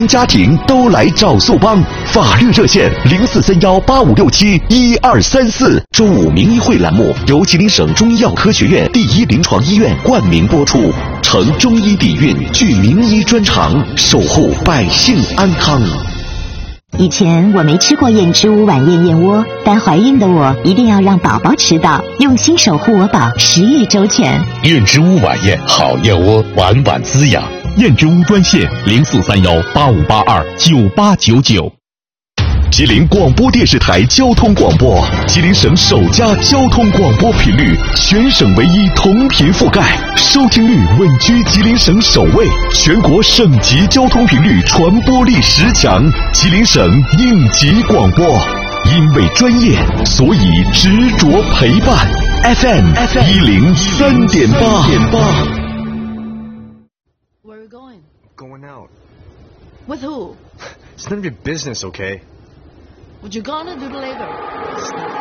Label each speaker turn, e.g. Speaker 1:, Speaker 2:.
Speaker 1: 家庭都来找素邦，法律热线043185671234。周五名医会栏目由吉林省中医药科学院第一临床医院冠名播出，承中医底蕴，具名医专长，守护百姓安康。
Speaker 2: 以前我没吃过燕之屋晚宴燕窝，但怀孕的我一定要让宝宝吃到，用心守护我宝，食欲周全。
Speaker 3: 燕之屋晚宴好燕窝，晚晚滋养。
Speaker 4: 燕之屋专线043185829899。
Speaker 1: 吉林广播电视台交通广播，吉林省首家交通广播频率，全省唯一同频覆盖，收听率稳居吉林省首位，全国省级交通频率传播力10强，吉林省应急广播。因为专业，所以执着陪伴。FM 103.8。
Speaker 5: Where are we going?
Speaker 6: Going out.
Speaker 5: With who?
Speaker 6: It's none of your business, okay?
Speaker 5: What you gonna do later?